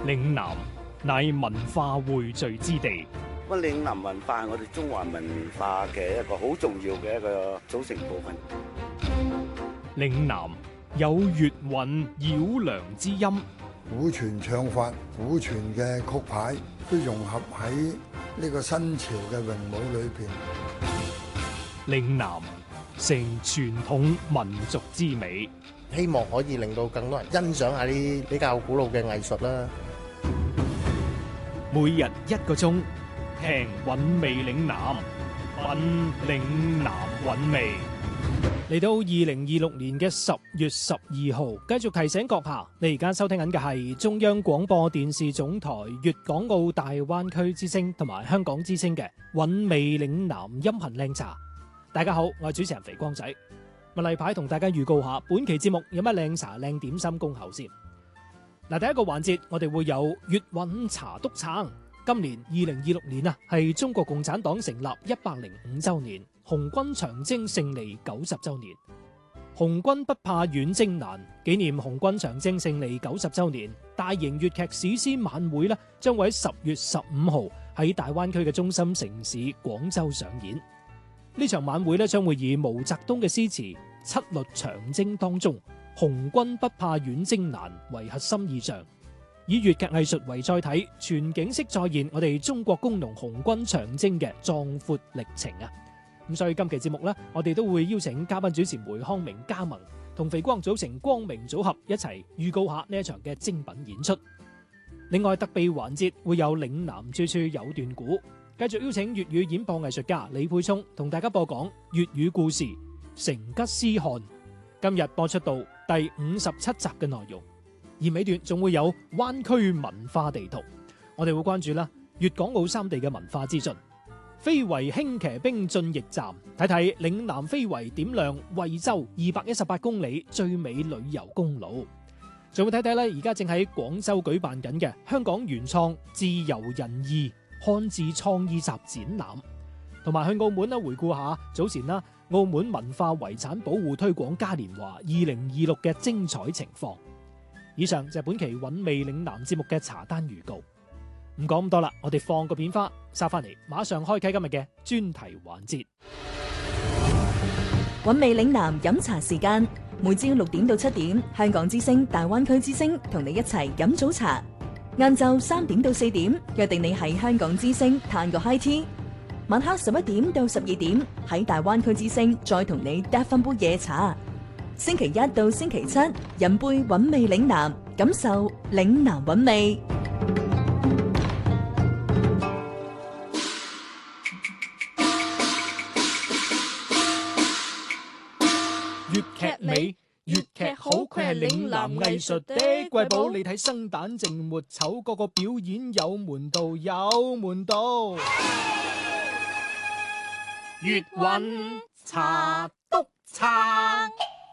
嶺南乃文化匯聚之地。 咁嶺南文化係我哋中華文化嘅一個好重要嘅一個組成部分。 嶺南有粵韻繞梁之音， 古傳唱法、古傳嘅曲牌都融合喺呢個新潮嘅詠舞裏邊。 嶺南成傳統民族之美， 希望可以令到更多人欣賞下啲比較古老嘅藝術啦。 每日1個鐘，聽韻味嶺南，品嶺南韻味。嚟到2026年嘅10月12號，繼續提醒閣下，你而家收聽緊嘅係中央廣播電視總台粵港澳大灣區之聲同埋香港之聲嘅韻味嶺南音頻靚茶。大家好，我係主持人肥光仔。例牌同大家預告下，本期節目有乜靚茶靚點心恭候先。嗱，第一個環節我哋會有粵韻茶篤撐。今年2026年啊，係中國共產黨成立105週年，紅軍長征勝利90週年。紅軍不怕遠征難，紀念紅軍長征勝利90週年，大型粵劇史詩晚會咧，將會喺10月15號喺大灣區嘅中心城市廣州上演。呢場晚會咧，將會以毛澤東嘅詩詞《七律長征》當中紅軍不怕遠征難為核心意象，以粵劇藝術為載體，全景式再現我哋中國工農紅軍長征嘅壯闊歷程啊！咁所以今期節目呢，我哋都會邀請嘉賓主持梅康明加盟，同肥光組成光明組合，一齊預告下呢一場嘅精品演出。另外特備環節會有嶺南處處有段古，繼續邀請粵語演播藝術家李沛聰同大家播講粵語故事《成吉思汗》。今日播出到第57集嘅內容。而尾段仲會有灣區文化地圖，我哋會關注啦粵港澳三地嘅文化資訊。非遺輕騎兵進驛站，睇睇嶺南非遺點亮惠州218公里最美旅遊公路。仲會睇睇咧，而家正喺廣州舉辦緊嘅香港原創自由人意漢字創意集展覽，同埋去澳門啦回顧下早前啦澳門文化遺產保護推廣嘉年華2026嘅精彩情況。以上就係本期韻味嶺南節目嘅茶單預告，唔講咁多啦，我哋放個片花，收翻嚟，馬上開啟今日嘅專題環節。 韻味嶺南飲茶時間，每朝6點到7點，香港之聲、大灣區之聲同你一齊飲早茶；晏晝3點到4點，約定你喺香港之聲嘆個 high tea；晚黑11點到12點，喺大灣區之聲再同你嗒翻杯夜茶。星期一到星期七，飲杯韻味嶺南，感受嶺南韻味。 粵劇美，粵劇好，佢係嶺南藝術的瑰寶。你睇生旦淨末丑，個個表演有門道，有門道。粵韻茶篤撐。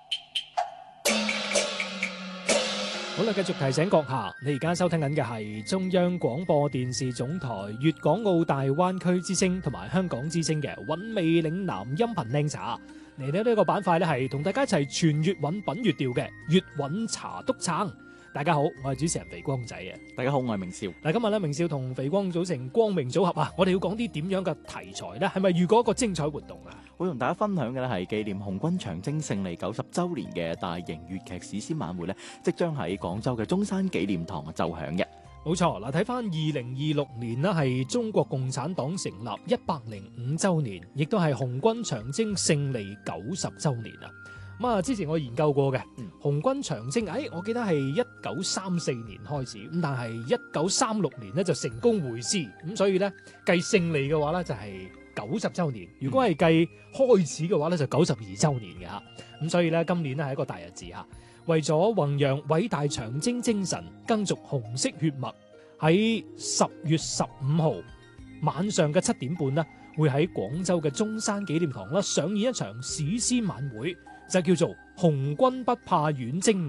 好啦，繼續提醒閣下，你而家收聽緊嘅係中央廣播電視總台粵港澳大灣區之聲同埋香港之聲嘅韻味嶺南音頻靚茶。嚟到呢個板塊咧，係同大家一齊傳粵韻品粵調嘅粵韻茶篤撐。大家好，我係主持人肥光仔啊！ 大家好，我係明少。 嗱，今日咧明少同肥光組成光明組合啊！我哋要講啲點樣嘅題材咧？係咪預告一個精彩活動啊？ 會同大家分享嘅咧係紀念紅軍長征勝利90週年嘅大型粵劇史詩晚會咧，即將喺廣州嘅中山紀念堂奏響嘅。 冇錯，嗱，睇翻2026年呢係中國共產黨成立105週年，亦都係紅軍長征勝利90週年啊！咁啊，之前我研究過嘅紅軍長征，我記得係1934年開始，咁但係1936年呢就成功回師，咁所以呢計勝利嘅話呢就係90週年，如果係計開始嘅話呢就92週年嘅嚇，咁所以呢今年呢係一個大日子嚇。為咗弘揚偉大長征精神，耕續紅色血脈，喺10月15號晚上嘅7點半呢會喺廣州嘅中山紀念堂啦上演一場史詩晚會，就叫做紅軍不怕遠征難，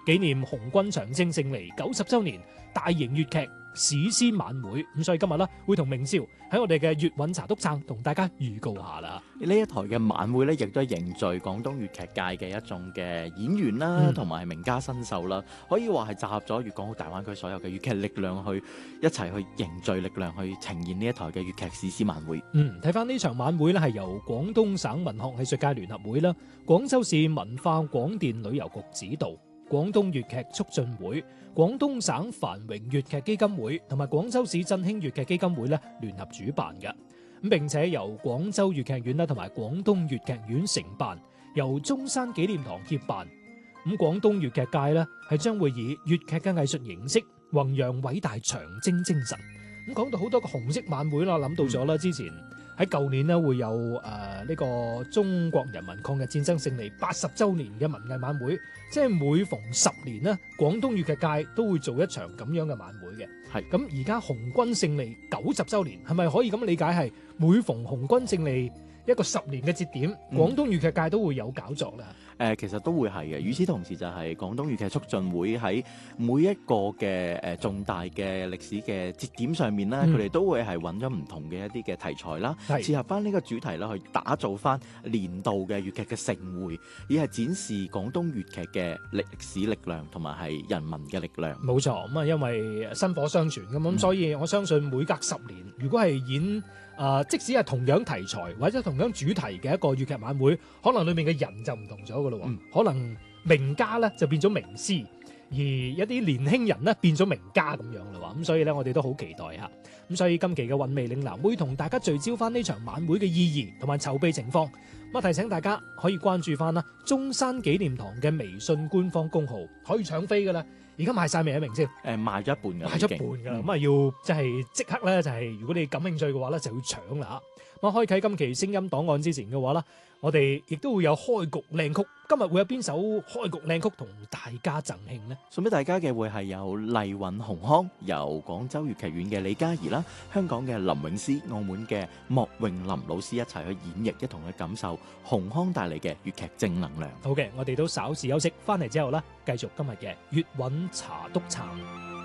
紀念紅軍長征勝利90週年大型粵劇史詩晚會。咁所以今日呢，會同明少喺我哋嘅粵韻茶篤撐同大家預告下啦。 呢一台嘅晚會咧，亦都係凝聚廣東粵劇界嘅一種嘅演員啦，同埋名家新秀啦，可以話係集合咗粵港澳大灣區所有嘅粵劇力量去一齊去凝聚力量去呈現呢一台嘅粵劇史詩晚會。 睇翻呢場晚會咧，係由廣東省文學藝術界聯合會啦、廣州市文化廣電旅遊局指導、廣東粵劇促進會、廣東省繁榮粵劇基金會同埋廣州市振興粵劇基金會咧聯合主辦嘅。咁並且由廣州粵劇院啦同埋廣東粵劇院承辦，由中山紀念堂協辦。咁廣東粵劇界咧係將會以粵劇嘅藝術形式弘揚偉大長征精神。咁講到好多個紅色晚會啦，諗到咗啦，之前喺舊年呢會有呢個中國人民抗日戰爭勝利80週年嘅文藝晚會，即係每逢10年呢，廣東粵劇界都會做一場咁樣嘅晚會嘅。係咁而家紅軍勝利90週年，係咪可以咁理解係每逢紅軍勝利一個10年嘅節點，廣東粵劇界都會有搞作啦？ 其實都會係嘅。與此同時就係廣東粵劇促進會喺每一個嘅重大嘅歷史嘅節點上面咧，佢哋都會係揾咗唔同嘅一啲嘅題材啦，切合翻呢個主題啦，去打造翻年度嘅粵劇嘅盛會，以係展示廣東粵劇嘅歷史力量同埋係人民嘅力量。冇錯，咁啊，因為薪火相傳咁，所以我相信每隔10年，如果係演即使係同樣題材或者同樣主題嘅一個粵劇晚會，可能裏面嘅人就唔同咗噶咯。可能名家咧就變咗名師，而一啲年輕人咧變咗名家咁樣啦。咁所以咧，我哋都好期待吓。咁所以今期嘅韻味嶺南會同大家聚焦翻呢場晚會嘅意義同埋籌備情況。咁提醒大家可以關注翻啦中山紀念堂嘅微信官方公號，可以搶飛噶啦。而家賣晒未啊，明先？賣咗一半㗎，賣咗一半㗎啦。咁啊，要即刻咧，就係如果你感興趣嘅話咧，就要搶啦嚇。咁開啟今期聲音檔案之前嘅話啦，我哋亦都會有開局靚曲。今日會有邊首開局靚曲同大家贈慶呢？送俾大家嘅會係有麗韻紅腔，由廣州粵劇院嘅李嘉怡啦，香港嘅林詠詩，澳門嘅莫詠林老師一齊去演繹，一同去感受紅腔帶嚟嘅粵劇正能量。好嘅，我哋都稍事休息，翻嚟之後啦，繼續今日嘅粵韻茶篤撐。